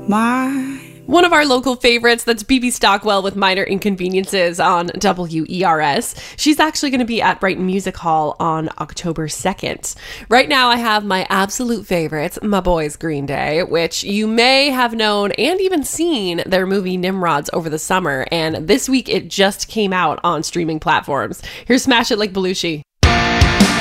My One of our local favorites, that's BB Stockwell with Minor Inconveniences on WERS. She's actually going to be at Brighton Music Hall on October 2nd. Right now, I have my absolute favorites, my boys Green Day, which you may have known and even seen their movie Nimrods over the summer. And this week, it just came out on streaming platforms. Here's Smash It Like Belushi.